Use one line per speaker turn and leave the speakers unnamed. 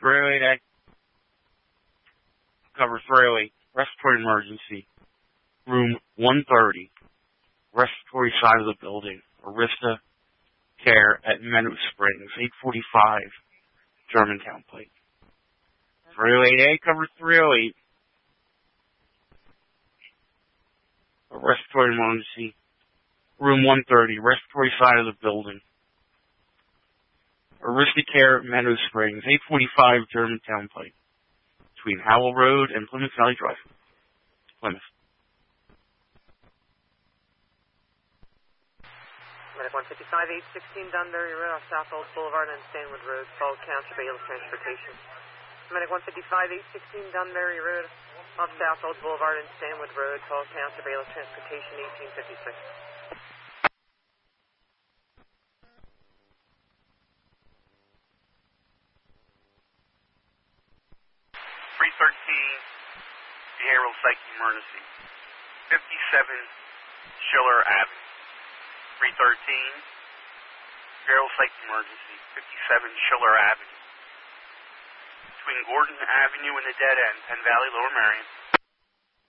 308A, cover 308, respiratory emergency, room 130, respiratory side of the building, Arista Care at Meadow Springs, 845, Germantown Pike. 308A, cover 308, a respiratory emergency, room 130, respiratory side of the building, Arista Care at Meadow Springs, 845 Germantown Pike, between Howell Road and Plymouth Valley Drive, Plymouth.
Medic 155, 816 Dunbury Road off South Old Boulevard and Stanwood Road, called Counter Bailiff Transportation. Medic 155, 816 Dunbury Road off South Old Boulevard and Stanwood Road, called Counter Bailiff Transportation, 1856.
313, behavioral psych emergency, 57 Schiller Avenue. 313, behavioral psych emergency, 57 Schiller Avenue. Between Gordon Avenue and the dead end, Penn Valley, Lower Marion.